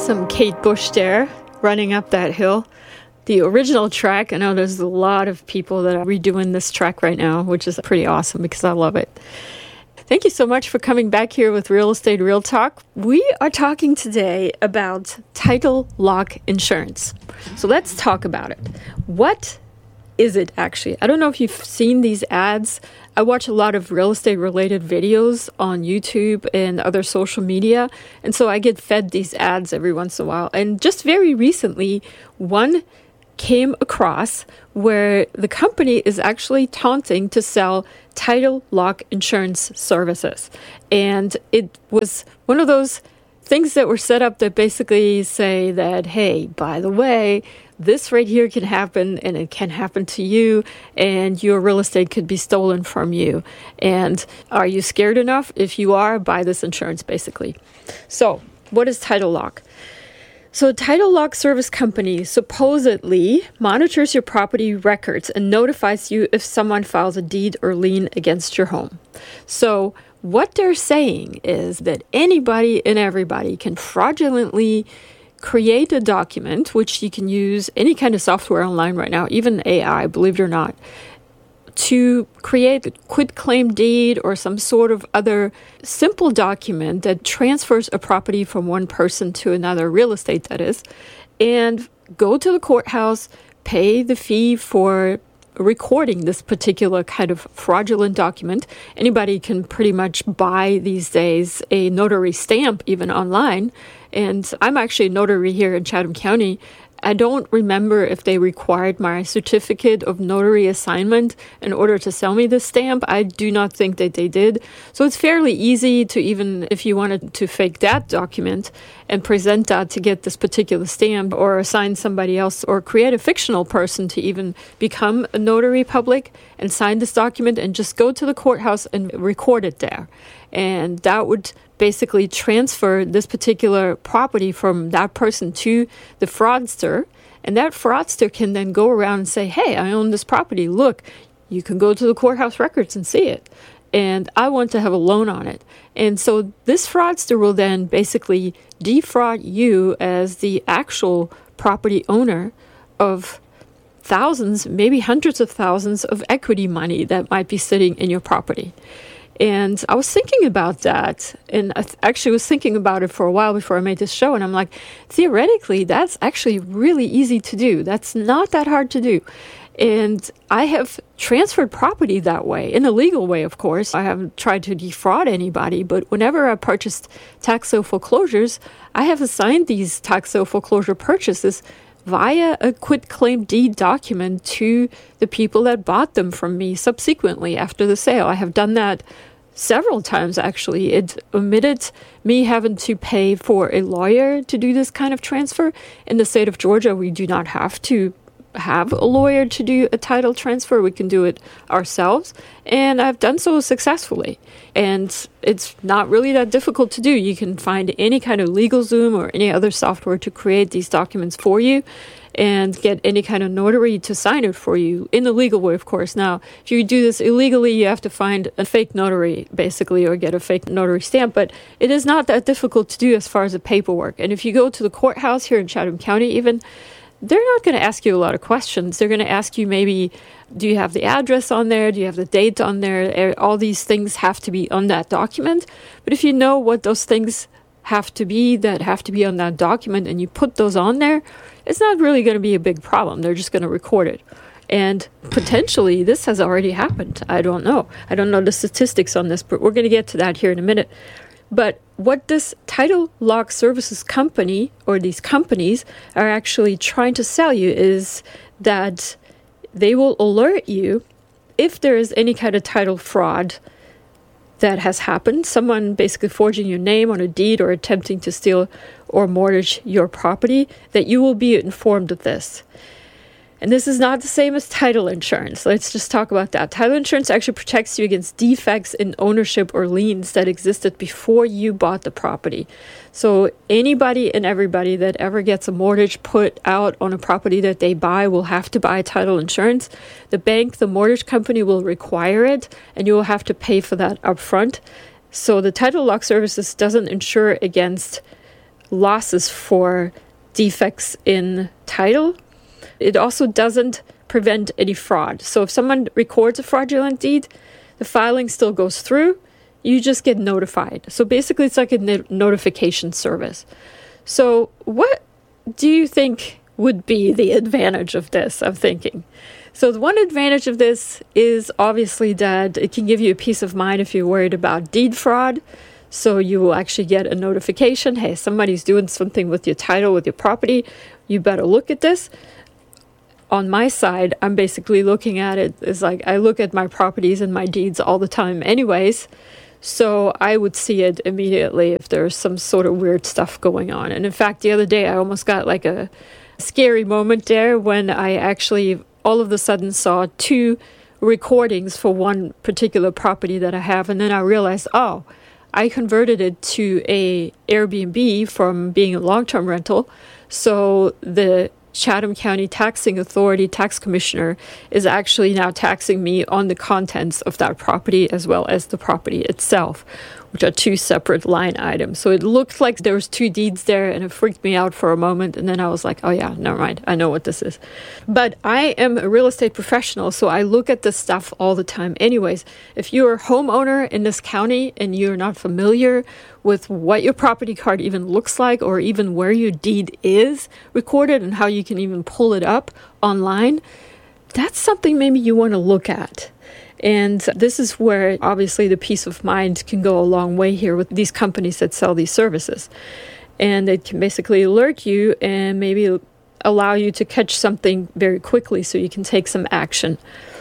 awesome Kate Bush there running up that hill. The original track, I know there's a lot of people that are redoing this track right now, which is pretty awesome because I love it. Thank you so much for coming back here with Real Estate Real Talk. We are talking today about title lock insurance. So let's talk about it. What is it actually? I don't know if you've seen these ads. I watch a lot of real estate related videos on YouTube and other social media. And so I get fed these ads every once in a while. And just very recently, one came across where the company is actually taunting to sell title lock insurance services. And it was one of those things that were set up that basically say that, hey, by the way, this right here can happen and it can happen to you and your real estate could be stolen from you. And are you scared enough? If you are, buy this insurance basically. So what is title lock? So a title lock service company supposedly monitors your property records and notifies you if someone files a deed or lien against your home. So what they're saying is that anybody and everybody can fraudulently create a document, which you can use any kind of software online right now, even AI, believe it or not, to create a quitclaim deed or some sort of other simple document that transfers a property from one person to another, real estate that is, and go to the courthouse, pay the fee for recording this particular kind of fraudulent document. Anybody can pretty much buy these days a notary stamp even online. And I'm actually a notary here in Chatham County. I don't remember if they required my certificate of notary assignment in order to sell me this stamp. I do not think that they did. So it's fairly easy to, even if you wanted to fake that document and present that to get this particular stamp or assign somebody else or create a fictional person to even become a notary public and sign this document and just go to the courthouse and record it there. And that would basically transfer this particular property from that person to the fraudster. And that fraudster can then go around and say, hey, I own this property. Look, you can go to the courthouse records and see it. And I want to have a loan on it. And so this fraudster will then basically defraud you as the actual property owner of thousands, maybe hundreds of thousands of equity money that might be sitting in your property. And I was thinking about that, and I actually was thinking about it for a while before I made this show, and I'm like, theoretically, that's actually really easy to do. That's not that hard to do. And I have transferred property that way, in a legal way, of course. I haven't tried to defraud anybody, but whenever I purchased tax sale foreclosures, I have assigned these tax sale foreclosure purchases via a quitclaim deed document to the people that bought them from me subsequently after the sale. I have done that several times, actually. It omitted me having to pay for a lawyer to do this kind of transfer. In the state of Georgia, we do not have to have a lawyer to do a title transfer. We can do it ourselves. And I've done so successfully. And it's not really that difficult to do. You can find any kind of LegalZoom or any other software to create these documents for you and get any kind of notary to sign it for you in the legal way, of course. Now, if you do this illegally, you have to find a fake notary, basically, or get a fake notary stamp. But it is not that difficult to do as far as the paperwork. And if you go to the courthouse here in Chatham County, even, they're not going to ask you a lot of questions. They're going to ask you maybe, do you have the address on there? Do you have the date on there? All these things have to be on that document. But if you know what those things have to be that have to be on that document and you put those on there, it's not really going to be a big problem. They're just going to record it. And potentially this has already happened. I don't know. I don't know the statistics on this, but we're going to get to that here in a minute. But what this title lock services company or these companies are actually trying to sell you is that they will alert you if there is any kind of title fraud that has happened, someone basically forging your name on a deed or attempting to steal or mortgage your property, that you will be informed of this. And this is not the same as title insurance. Let's just talk about that. Title insurance actually protects you against defects in ownership or liens that existed before you bought the property. So anybody and everybody that ever gets a mortgage put out on a property that they buy will have to buy title insurance. The bank, the mortgage company will require it, and you will have to pay for that upfront. So the title lock services doesn't insure against losses for defects in title. It also doesn't prevent any fraud. So if someone records a fraudulent deed, the filing still goes through. You just get notified. So basically, it's like a notification service. So what do you think would be the advantage of this? I'm thinking. So the one advantage of this is obviously that it can give you a peace of mind if you're worried about deed fraud. So you will actually get a notification, hey, somebody's doing something with your title, with your property. You better look at this. On my side, I'm basically looking at it as like I look at my properties and my deeds all the time anyways. So I would see it immediately if there's some sort of weird stuff going on. And in fact, the other day, I almost got like a scary moment there when I actually all of a sudden saw 2 recordings for one particular property that I have. And then I realized, oh, I converted it to a Airbnb from being a long-term rental. So the Chatham County Taxing Authority tax commissioner is actually now taxing me on the contents of that property as well as the property itself, which are 2 separate line items. So it looked like there was 2 deeds there, and it freaked me out for a moment. And then I was like, oh yeah, never mind. I know what this is. But I am a real estate professional, so I look at this stuff all the time anyways. If you're a homeowner in this county and you're not familiar with what your property card even looks like, or even where your deed is recorded and how you can even pull it up online, that's something maybe you want to look at. And this is where obviously the peace of mind can go a long way here with these companies that sell these services. And it can basically alert you and maybe allow you to catch something very quickly so you can take some action.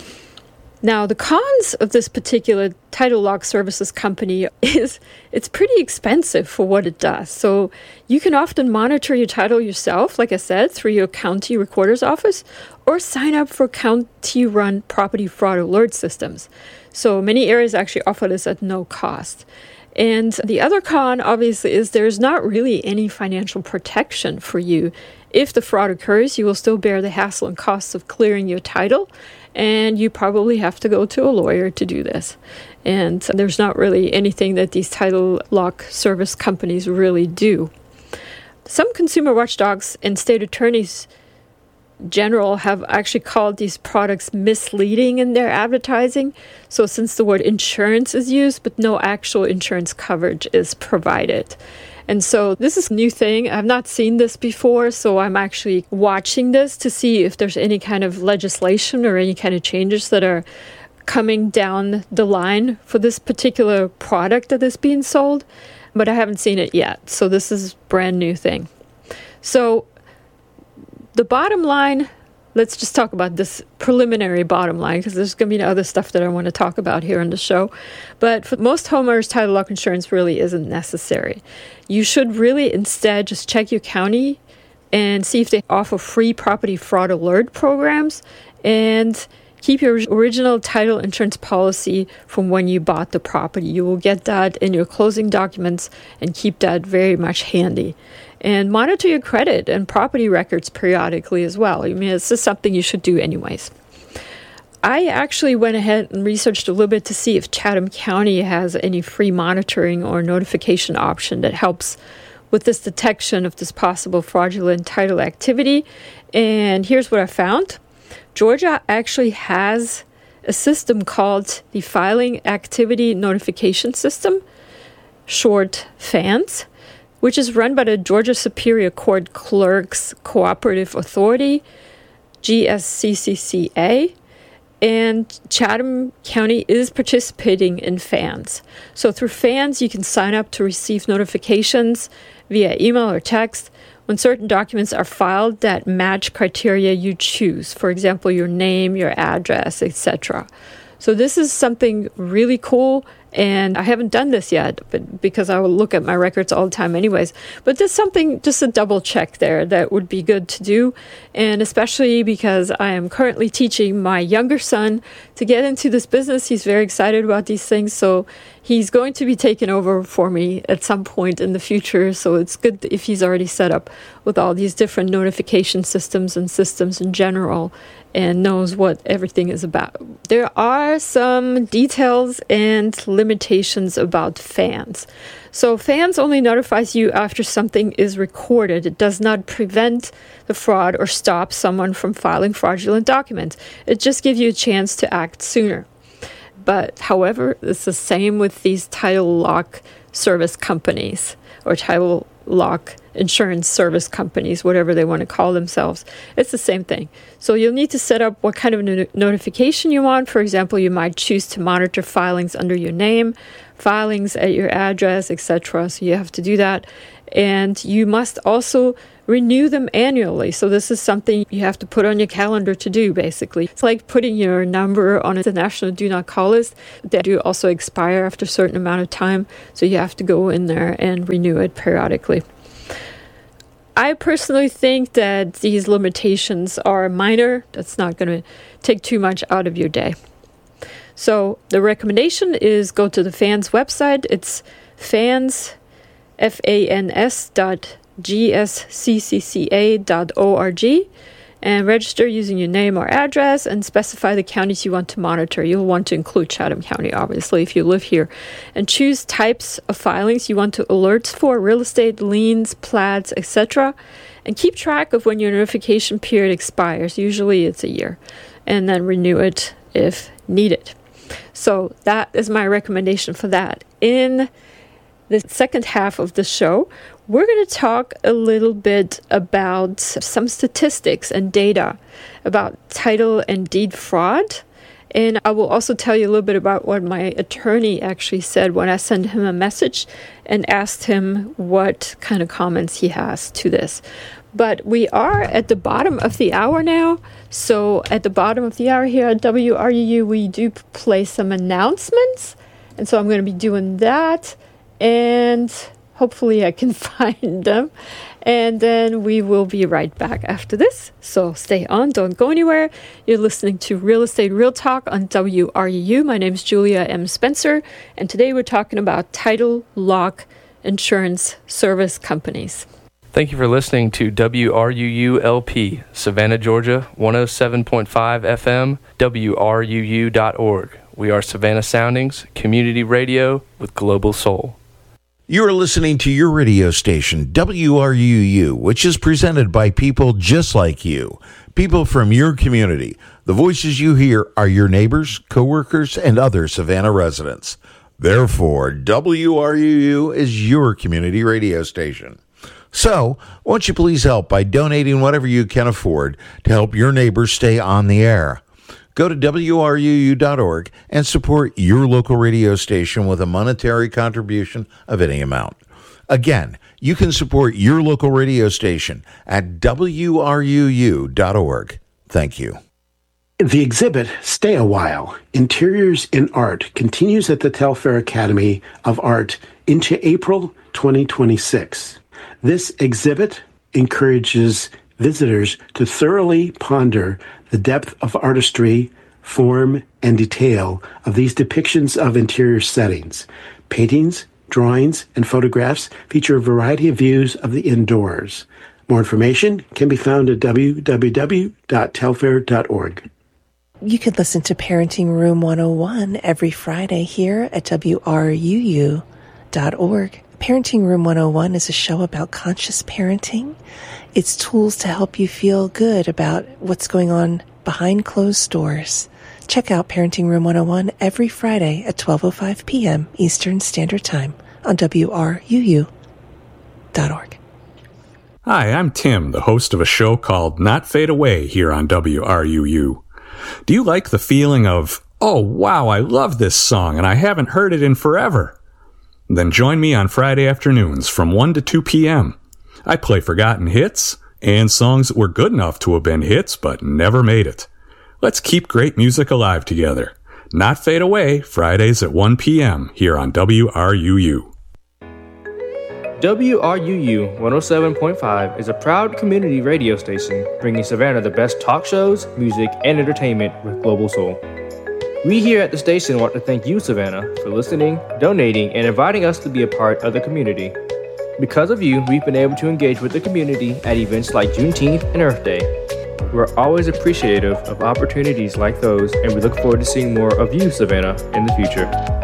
Now, the cons of this particular title lock services company is it's pretty expensive for what it does. So you can often monitor your title yourself, like I said, through your county recorder's office, or sign up for county-run property fraud alert systems. So many areas actually offer this at no cost. And the other con, obviously, is there's not really any financial protection for you. If the fraud occurs, you will still bear the hassle and costs of clearing your title, and you probably have to go to a lawyer to do this. And there's not really anything that these title lock service companies really do. Some consumer watchdogs and state attorneys general have actually called these products misleading in their advertising. So since the word insurance is used, but no actual insurance coverage is provided. And so this is a new thing. I've not seen this before, so I'm actually watching this to see if there's any kind of legislation or any kind of changes that are coming down the line for this particular product that is being sold, but I haven't seen it yet. So this is a brand new thing. So the bottom line, let's just talk about this preliminary bottom line, because there's going to be other stuff that I want to talk about here on the show. But for most homeowners, title lock insurance really isn't necessary. You should really instead just check your county and see if they offer free property fraud alert programs, and keep your original title insurance policy from when you bought the property. You will get that in your closing documents and keep that very much handy. And monitor your credit and property records periodically as well. I mean, this is something you should do anyways. I actually went ahead and researched a little bit to see if Chatham County has any free monitoring or notification option that helps with this detection of this possible fraudulent title activity. And here's what I found. Georgia actually has a system called the Filing Activity Notification System, short FANS, which is run by the Georgia Superior Court Clerks Cooperative Authority, GSCCCA, and Chatham County is participating in FANS. So through FANS, you can sign up to receive notifications via email or text when certain documents are filed that match criteria you choose. For example, your name, your address, etc. So this is something really cool, and I haven't done this yet, but because I will look at my records all the time anyways. But there's something, just a double check there that would be good to do, and especially because I am currently teaching my younger son to get into this business. He's very excited about these things, so he's going to be taken over for me at some point in the future. So it's good if he's already set up with all these different notification systems and systems in general, and knows what everything is about. There are some details and limitations about fans. So fans only notifies you after something is recorded. It does not prevent the fraud or stop someone from filing fraudulent documents. It just gives you a chance to act sooner. But however, it's the same with these title lock service companies or title lock insurance service companies, whatever they want to call themselves. It's the same thing. So you'll need to set up what kind of notification you want. For example, you might choose to monitor filings under your name, filings at your address, etc. So you have to do that. And you must also renew them annually. So this is something you have to put on your calendar to do, basically. It's like putting your number on the National Do Not Call list. They do also expire after a certain amount of time. So you have to go in there and renew it periodically. I personally think that these limitations are minor. That's not going to take too much out of your day. So the recommendation is go to the FANS website. It's FANS, FANS.gsccca.org, and register using your name or address and specify the counties you want to monitor. You'll want to include Chatham County, obviously, if you live here. And choose types of filings you want to alerts for, real estate, liens, plats, etc. And keep track of when your notification period expires. Usually it's a year. And then renew it if needed. So that is my recommendation for that. In the second half of the show, we're going to talk a little bit about some statistics and data about title and deed fraud. And I will also tell you a little bit about what my attorney actually said when I sent him a message and asked him what kind of comments he has to this. But we are at the bottom of the hour now. So at the bottom of the hour here at WRUU, we do play some announcements. And so I'm going to be doing that. And hopefully I can find them. And then we will be right back after this. So stay on, don't go anywhere. You're listening to Real Estate Real Talk on WRUU. My name is Julia M. Spencer. And today we're talking about title lock insurance service companies. Thank you for listening to WRUU-LP, Savannah, Georgia, 107.5 FM, WRUU.org. We are Savannah Soundings, community radio with global soul. You are listening to your radio station, WRUU, which is presented by people just like you, people from your community. The voices you hear are your neighbors, coworkers, and other Savannah residents. Therefore, WRUU is your community radio station. So, won't you please help by donating whatever you can afford to help your neighbors stay on the air? Go to WRUU.org and support your local radio station with a monetary contribution of any amount. Again, you can support your local radio station at WRUU.org. Thank you. The exhibit, Stay a While, Interiors in Art, continues at the Telfair Academy of Art into April 2026. This exhibit encourages visitors to thoroughly ponder the depth of artistry, form, and detail of these depictions of interior settings. Paintings, drawings, and photographs feature a variety of views of the indoors. More information can be found at www.telfair.org. You could listen to Parenting Room 101 every Friday here at WRUU.org. Parenting Room 101 is a show about conscious parenting. It's tools to help you feel good about what's going on behind closed doors. Check out Parenting Room 101 every Friday at 12:05 p.m. Eastern Standard Time on WRUU.org. Hi, I'm Tim, the host of a show called Not Fade Away here on WRUU. Do you like the feeling of, oh wow, I love this song and I haven't heard it in forever? Then join me on Friday afternoons from 1 to 2 p.m. I play forgotten hits and songs that were good enough to have been hits but never made it. Let's keep great music alive together. Not Fade Away, Fridays at 1 p.m. here on WRUU. WRUU 107.5 is a proud community radio station bringing Savannah the best talk shows, music, and entertainment with global soul. We here at the station want to thank you, Savannah, for listening, donating, and inviting us to be a part of the community. Because of you, we've been able to engage with the community at events like Juneteenth and Earth Day. We're always appreciative of opportunities like those, and we look forward to seeing more of you, Savannah, in the future.